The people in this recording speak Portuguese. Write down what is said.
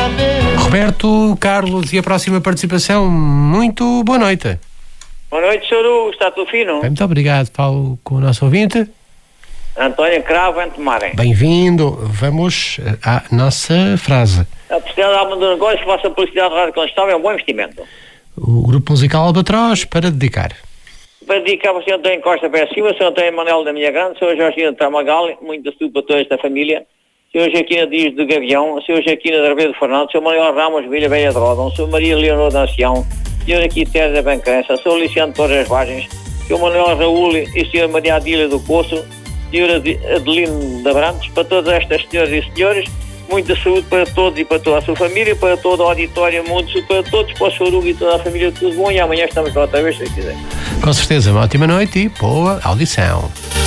Roberto Carlos, e a próxima participação. Muito boa noite. Boa noite, Sr. Hugo. Está tudo fino? Bem, muito obrigado. Falo com o nosso ouvinte. António Cravo, em Tomarem. Bem-vindo. Vamos à nossa frase. A possibilidade de um negócio que faça publicidade de rádio contestável é um bom investimento. O grupo musical Albatroz para dedicar. Para dedicar ao Sr. António Costa Pé Silva, Sr. António Manuel da Minha Grande, Sr. Jorginho de Tramagal, muito saúde para toda esta família, Sr. Joaquina Dias de Gavião, Sr. Joaquina de Arbedo Fernandes, Sr. Manuel Ramos Vilha Beia de Rodão, Sr. Maria Leonor da Ancião, Sr. Quitéria da Bancrença, Sr. Luciano Torres Vargens, Sr. Manuel Raul e Sr. Maria Adília do Poço, Sr. Adelino de Abrantes, para todas estas senhoras e senhores, muita saúde para todos e para toda a sua família, para todo o auditório, muito para todos, para o Sr. Hugo e toda a família, tudo bom, e amanhã estamos lá outra vez, se quiser. Com certeza, uma ótima noite e boa audição.